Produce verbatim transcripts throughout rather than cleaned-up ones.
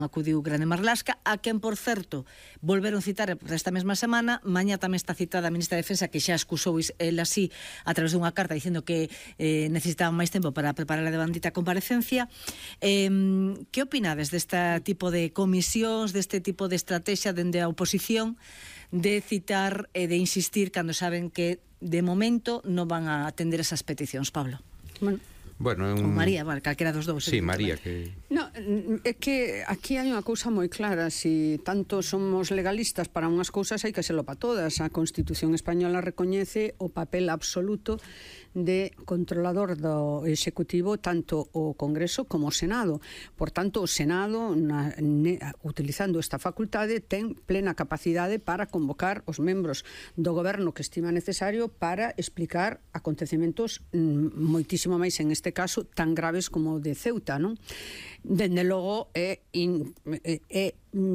acudiu Grande Marlaska, a quen, por certo, volveron citar esta mesma semana. Mañá tamén está citada a ministra de Defensa, que xa excusou el así a través dunha carta dicindo que eh, necesitaban máis tempo para preparar a devandita comparecencia. Eh, que opinades deste tipo de comisións, deste tipo de estrategia dende a oposición, de citar e de insistir cando saben que de momento non van a atender esas peticións, Pablo? Bueno, Bueno, un... Ou María, vale, calquera dos dous. Sí, María, que... No, é que aquí hai unha cousa moi clara. Si tanto somos legalistas para unhas cousas, hai que selo para todas. A Constitución española recoñece o papel absoluto de controlador do Executivo, tanto o Congreso como o Senado. Por tanto, o Senado, na, ne, utilizando esta facultade, ten plena capacidade para convocar os membros do Goberno que estima necesario para explicar acontecementos mm, moitísimo máis, en este caso, tan graves como o de Ceuta, non? Dende logo, é, in, é, é,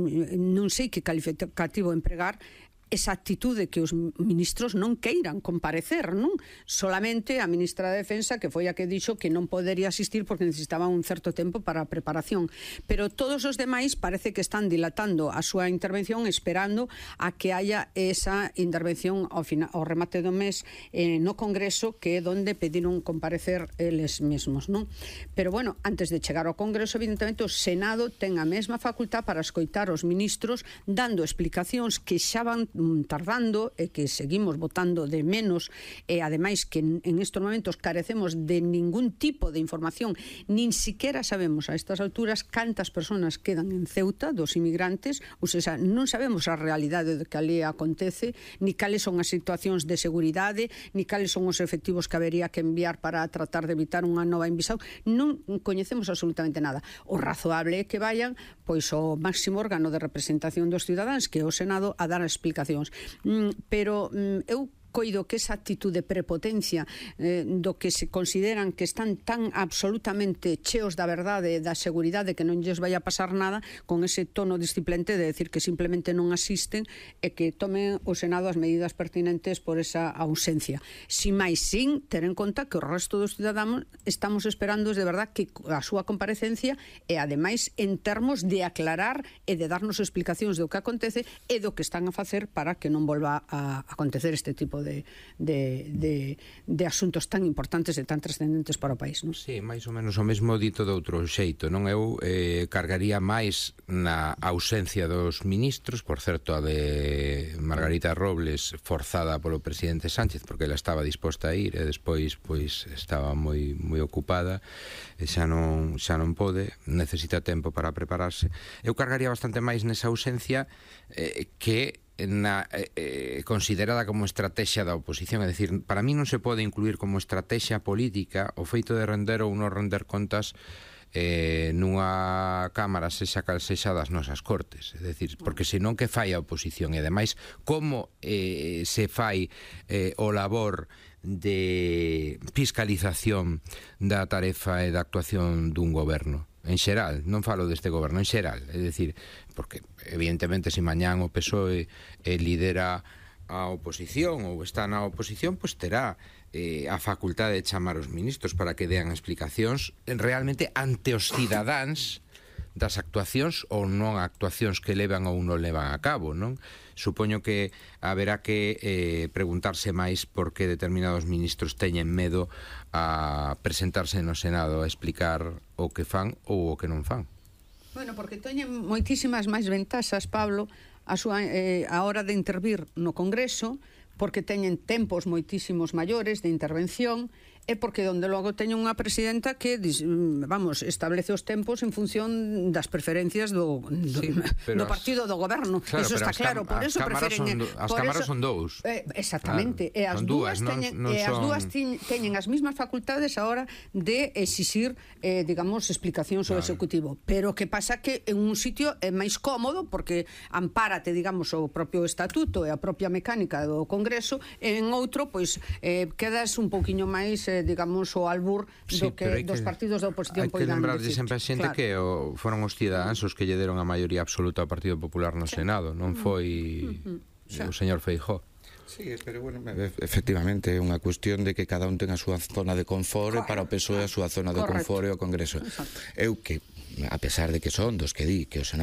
non sei que calificativo empregar esa actitude que os ministros non queiran comparecer, non? Solamente a ministra de Defensa, que foi a que dixo que non podería asistir porque necesitaba un certo tempo para a preparación. Pero todos os demais parece que están dilatando a súa intervención, esperando a que haya esa intervención ao, final, ao remate do mes eh, no Congreso, que é donde pediron comparecer eles mesmos, non? Pero, bueno, antes de chegar ao Congreso, evidentemente, o Senado ten a mesma facultad para escoitar os ministros dando explicacións que xa van tardando e que seguimos votando de menos, e ademais que en, en estos momentos carecemos de ningún tipo de información, nin siquiera sabemos a estas alturas cantas personas quedan en Ceuta dos inmigrantes, ou seja, non sabemos a realidade do que ali acontece, ni cales son as situacións de seguridade, ni cales son os efectivos que habería que enviar para tratar de evitar unha nova invasión. Non coñecemos absolutamente nada. O razoable é que vayan pois o máximo órgano de representación dos cidadáns, que é o Senado, a dar explicacións. Mm, pero mm, eu coido que esa actitude de prepotencia eh, do que se consideran que están tan absolutamente cheos da verdade, da seguridade, que non lles vai a pasar nada, con ese tono disciplente de decir que simplemente non asisten e que tomen o Senado as medidas pertinentes por esa ausencia. Sin máis, sin ter en conta que o resto dos ciudadanos estamos esperando de verdad que a súa comparecencia e ademais en termos de aclarar e de darnos explicacións do que acontece e do que están a facer para que non volva a acontecer este tipo de De, de, de, de asuntos tan importantes e tan trascendentes para o país, non? Sí, máis ou menos o mesmo dito de outro xeito, non? Eu eh, cargaría máis na ausencia dos ministros, por certo a de Margarita Robles forzada polo presidente Sánchez, porque ela estaba disposta a ir e despois pois estaba moi moi ocupada e xa non, xa non pode, necesita tempo para prepararse. Eu cargaría bastante máis nesa ausencia eh, que Na, eh, considerada como estrategia da oposición. É dicir, para mí non se pode incluir como estrategia política o feito de render ou non render contas eh, nunha cámara sexa cal sexa das nosas cortes. É dicir, porque senón que fai a oposición, e ademais como eh, se fai eh, o labor de fiscalización da tarefa e da actuación dun goberno en xeral, non falo deste goberno, en xeral, é dicir, porque evidentemente se mañán o P S O E eh, lidera a oposición ou está na oposición, pois terá eh, a facultade de chamar os ministros para que dean explicacións realmente ante os cidadáns das actuacións ou non actuacións que levan ou non levan a cabo, non? Supoño que haberá que eh, preguntarse máis por que determinados ministros teñen medo a presentarse no Senado a explicar o que fan ou o que non fan. Bueno, porque teñen moitísimas máis ventaxas, Pablo, a, súa, eh, a hora de intervir no Congreso, porque teñen tempos moitísimos maiores de intervención, é porque donde logo teñen unha presidenta que, vamos, establece os tempos en función das preferencias do, do, sí, do partido do goberno. Claro, iso está claro, por eso preferen... Son, as cámaras son dous. Eh, exactamente, claro, e as dúas, dúas teñen, non, non e as son... dúas teñen as mismas facultades a hora de exixir, eh, digamos, explicacións ao claro. Executivo. Pero que pasa que en un sitio é máis cómodo porque ampárate, digamos, o propio estatuto e a propia mecánica do Congreso, e en outro, pois, eh, quedas un pouquiño máis... Eh, digamos, o albur sí, do que, que dos partidos da oposición poidan decir. Hai que lembrarlle sempre a xente claro. que o, foron os cidadáns os que lle deron a maioría absoluta ao Partido Popular no sí. Senado, non foi uh-huh. o señor Feijóo. Sí, pero bueno, efectivamente é unha cuestión de que cada un ten a súa zona de confort e para o P S O E a súa zona de confort e o Congreso. Exacto. Eu que, a pesar de que son dos que di que o Senado